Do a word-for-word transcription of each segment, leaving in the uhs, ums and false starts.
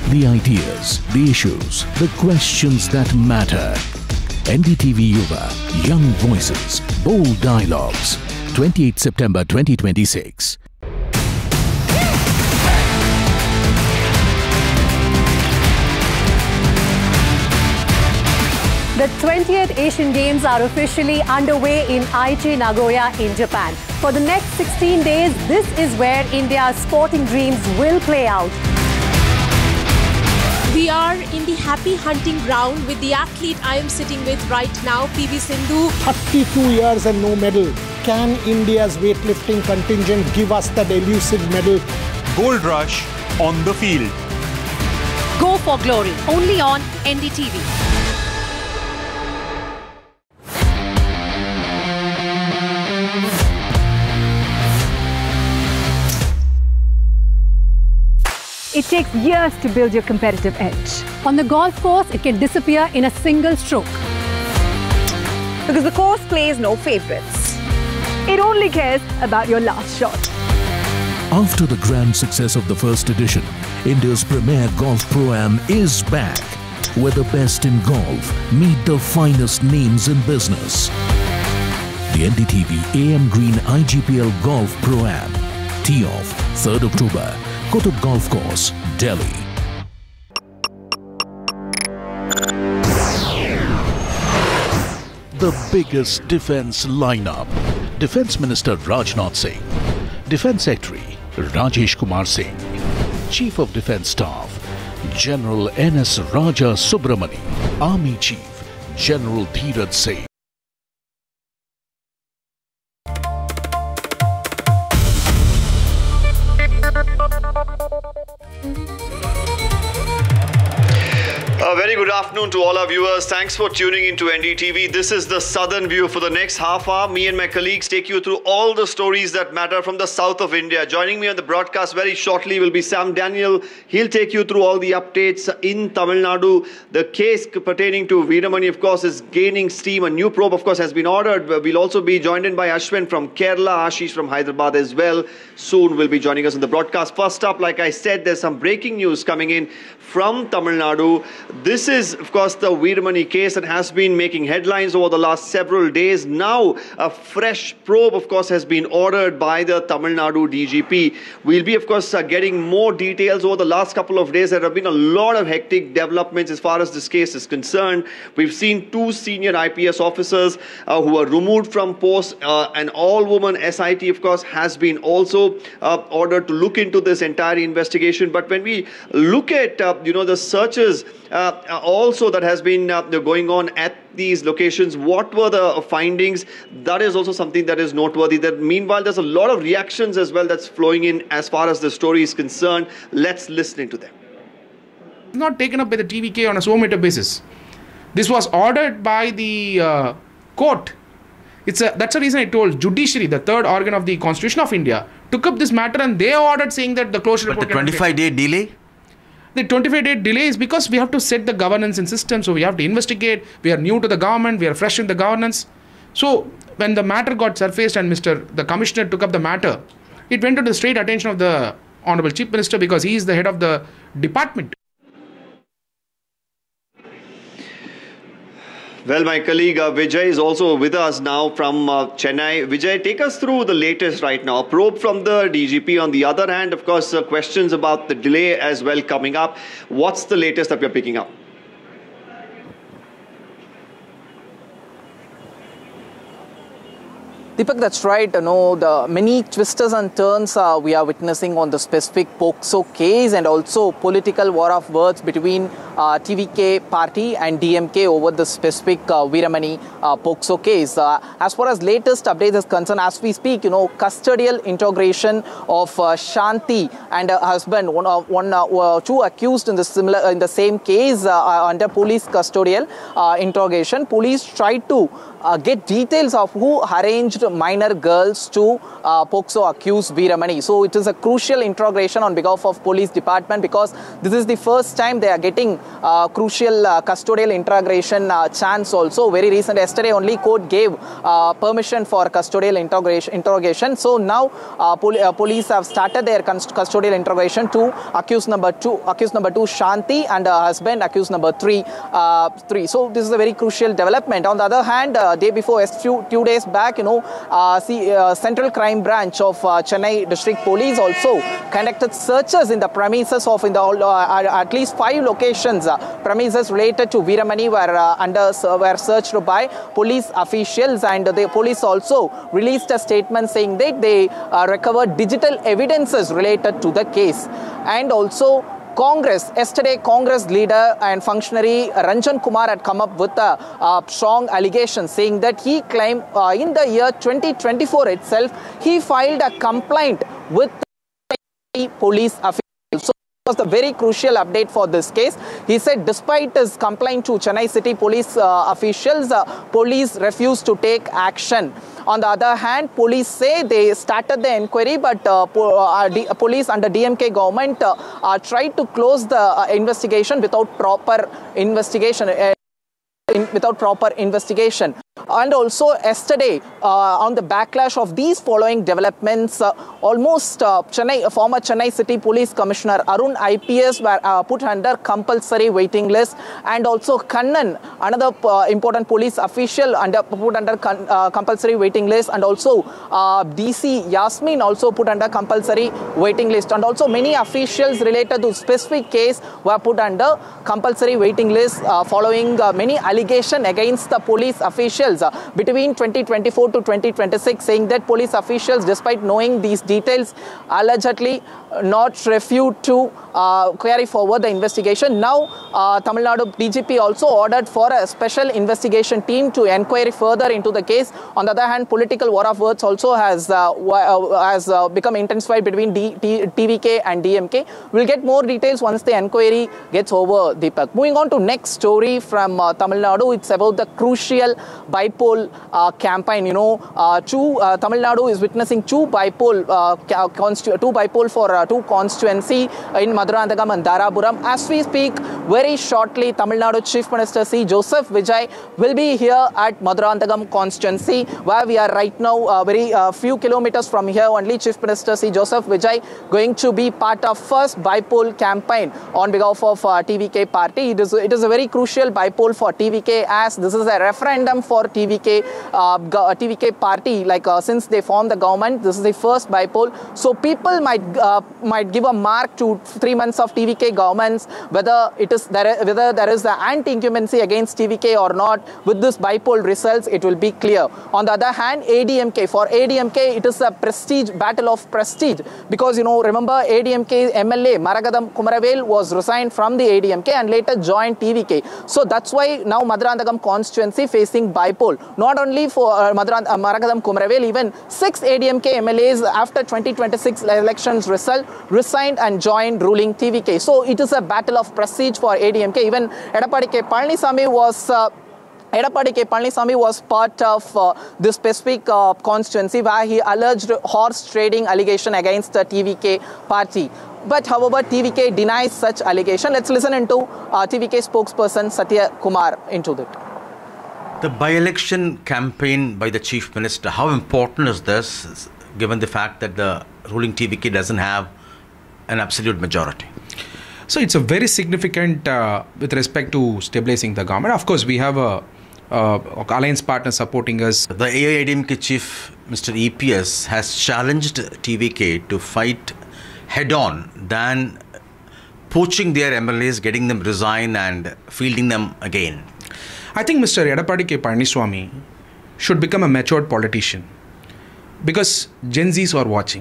The ideas, the issues, the questions that matter. N D T V Yuva, young voices, bold dialogues. twenty-eighth September twenty twenty-six. The twentieth Asian Games are officially underway in Aichi, Nagoya in Japan. For the next sixteen days, this is where India's sporting dreams will play out. We are in the happy hunting ground with the athlete I am sitting with right now, P V Sindhu. thirty-two years and no medal. Can India's weightlifting contingent give us that elusive medal? Gold rush on the field. Go for glory, only on N D T V. It takes years to build your competitive edge. On the golf course, it can disappear in a single stroke. Because the course plays no favorites. It only cares about your last shot. After the grand success of the first edition, India's premier golf pro-am is back, where the best in golf meet the finest names in business. The N D T V A M Green I G P L Golf Pro-Am. Tee off third October. Kutub Golf Course, Delhi. The biggest defense lineup. Defense Minister Rajnath Singh, Defense Secretary Rajesh Kumar Singh, Chief of Defense Staff General N S Raja Subramani, Army Chief General Dheeraj Singh. A very good afternoon to all our viewers. Thanks for tuning into N D T V. This is the Southern View. For the next half hour, me and my colleagues take you through all the stories that matter from the south of India. Joining me on the broadcast very shortly will be Sam Daniel. He'll take you through all the updates in Tamil Nadu. The case pertaining to Veeramani, of course, is gaining steam. A new probe, of course, has been ordered. We'll also be joined in by Ashwin from Kerala, Ashish from Hyderabad as well. Soon will be joining us on the broadcast. First up, like I said, there's some breaking news coming in from Tamil Nadu. This is, of course, the Veeramani case that has been making headlines over the last several days. Now, a fresh probe, of course, has been ordered by the Tamil Nadu D G P. We'll be, of course, uh, getting more details over the last couple of days. There have been a lot of hectic developments as far as this case is concerned. We've seen two senior I P S officers uh, who were removed from post. Uh, an all-woman S I T, of course, has been also uh, ordered to look into this entire investigation. But when we look at, uh, you know, the searches uh, also that has been uh, going on at these locations, what were the findings? That is also something that is noteworthy. That meanwhile, there's a lot of reactions as well that's flowing in as far as the story is concerned. Let's listen into them. Not taken up by the T V K on a so-meter basis. This was ordered by the uh, court. It's a, that's the reason I told judiciary, the third organ of the Constitution of India, took up this matter and they ordered saying that the closure report. But the twenty-five day delay? The twenty-five day delay is because we have to set the governance and system. So we have to investigate. We are new to the government. We are fresh in the governance. So when the matter got surfaced and Mister the Commissioner took up the matter, it went to the straight attention of the Honorable Chief Minister because he is the head of the department. Well, my colleague uh, Vijay is also with us now from uh, Chennai. Vijay, take us through the latest right now. A probe from the D G P. On the other hand, of course, uh, questions about the delay as well coming up. What's the latest that we're picking up? Deepak, that's right. You know, the many twisters and turns uh, we are witnessing on the specific POCSO case and also political war of words between uh, T V K party and D M K over the specific uh, Veeramani uh, POCSO case. Uh, as far as latest updates is concerned, as we speak, you know, custodial integration of uh, Shanti and her husband, one, uh, one uh, two accused in the similar in the same case uh, under police custodial uh, interrogation. Police tried to Uh, get details of who arranged minor girls to uh, POCSO accused Veeramani. So it is a crucial interrogation on behalf of police department because this is the first time they are getting uh, crucial uh, custodial interrogation uh, chance also. Very recent, yesterday only court gave uh, permission for custodial interrogation. interrogation. So now uh, pol uh, police have started their custodial interrogation to accused number two, accused number two Shanti and her husband accused number three. Uh, three. So this is a very crucial development. On the other hand, uh, day before, a few two days back, you know, uh, see, uh, Central Crime Branch of uh, Chennai District Police also conducted searches in the premises of in the uh, at least five locations. Uh, premises related to Veeramani were uh, under uh, were searched by police officials, and the police also released a statement saying that they uh, recovered digital evidences related to the case, and also. Congress, yesterday Congress leader and functionary Ranjan Kumar had come up with a, a strong allegation saying that he claimed uh, in the year twenty twenty-four itself, he filed a complaint with the police officials. So was the very crucial update for this case. He said despite his complaint to Chennai City police uh, officials, uh, police refused to take action. On the other hand, police say they started the inquiry, but uh, po uh, D police under D M K government uh, uh, tried to close the uh, investigation without proper investigation. Uh, In, without proper investigation. And also yesterday, uh, on the backlash of these following developments, uh, almost uh, Chennai, former Chennai City Police Commissioner Arun I P S were uh, put under compulsory waiting list, and also Kannan, another uh, important police official, under put under uh, compulsory waiting list, and also uh, D C Yasmin also put under compulsory waiting list, and also many officials related to specific case were put under compulsory waiting list uh, following uh, many allegation against the police officials uh, between twenty twenty-four to twenty twenty-six, saying that police officials, despite knowing these details, allegedly not refused to uh, carry forward the investigation. Now, uh, Tamil Nadu D G P also ordered for a special investigation team to inquire further into the case. On the other hand, political war of words also has uh, has uh, become intensified between D T V K and D M K. We'll get more details once the inquiry gets over, Deepak. Moving on to next story from uh, Tamil Nadu, it's about the crucial bipole uh, campaign. You know, uh, two, uh, Tamil Nadu is witnessing two bipole, uh, two bipole for uh, two constituency in Maduranthagam and Darapuram. As we speak, very shortly, Tamil Nadu Chief Minister C. Joseph Vijay will be here at Maduranthagam constituency, where we are right now, uh, very uh, few kilometers from here only. Chief Minister C. Joseph Vijay going to be part of first bipole campaign on behalf of uh, T V K party. It is, it is a very crucial bipole for T V K, as this is a referendum for T V K, uh, T V K party. Like uh, since they formed the government, this is the first bipole. So people might uh, might give a mark to three months of T V K governments, whether it is there, whether there is the anti-incumbency against T V K or not. With this bipole results, it will be clear. On the other hand, A D M K, for A D M K, it is a prestige battle of prestige, because you know, remember A D M K M L A Maragadam Kumaravel was resigned from the A D M K and later joined T V K. So that's why now Maduranthagam constituency facing bipole. Not only for uh, Maduran uh, Maragadam Kumaravel, even six A D M K M L As after twenty twenty-six elections result resigned and joined ruling T V K. So it is a battle of prestige for A D M K. Even Edappadi K. Palaniswamy was uh, Edappadi K. Palaniswamy was part of uh, this specific uh, constituency where he alleged horse trading allegation against the T V K party. But however, T V K denies such allegation. Let's listen into uh, T V K spokesperson Satya Kumar into that. The by-election campaign by the Chief Minister, how important is this, given the fact that the ruling T V K doesn't have an absolute majority? So it's a very significant uh, with respect to stabilizing the government. Of course, we have a, a alliance partner supporting us. The A I A D M K chief, Mister E P S, has challenged T V K to fight head-on than poaching their M L As, getting them resign and fielding them again. I think Mister Edappadi K. Palaniswamy should become a matured politician, because Gen Zs are watching.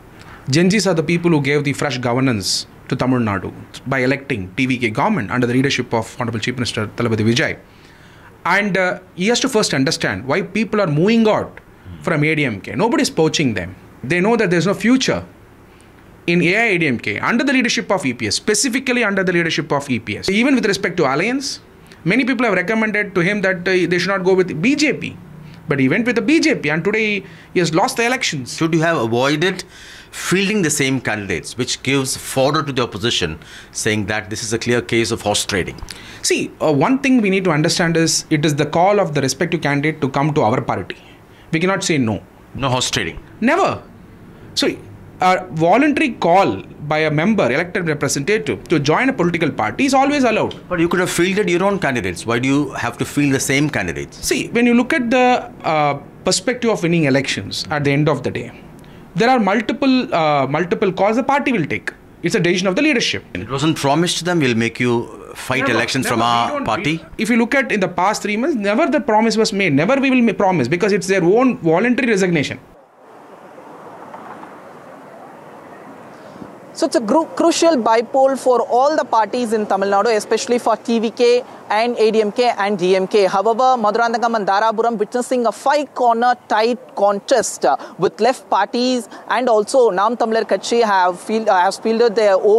Gen Zs are the people who gave the fresh governance to Tamil Nadu by electing T V K government under the leadership of Honorable Chief Minister Thalapathy Vijay. And uh, he has to first understand why people are moving out from A D M K. Nobody is poaching them. They know that there is no future in A I A D M K under the leadership of E P S, specifically under the leadership of E P S. Even with respect to alliance, many people have recommended to him that uh, they should not go with B J P. But he went with the B J P and today he has lost the elections. Should you have avoided fielding the same candidates, which gives fodder to the opposition, saying that this is a clear case of horse trading? See, uh, one thing we need to understand is it is the call of the respective candidate to come to our party. We cannot say no. No horse trading. Never. So, a voluntary call by a member, elected representative, to join a political party is always allowed. But you could have fielded your own candidates. Why do you have to field the same candidates? See, when you look at the uh, perspective of winning elections at the end of the day, there are multiple uh, multiple calls the party will take. It's a decision of the leadership. It wasn't promised to them, we'll make you fight Never, elections never. from our We party. we, if you look at in the past three months, never the promise was made. Never we will ma- promise because it's their own voluntary resignation. So it's a gru- crucial bipole for all the parties in Tamil Nadu, especially for T V K and A D M K and D M K. However, Maduranthangam and Darapuram witnessing a five-corner tight contest uh, with left parties, and also Nam Tamizhar Katchi have, field, uh, have fielded their own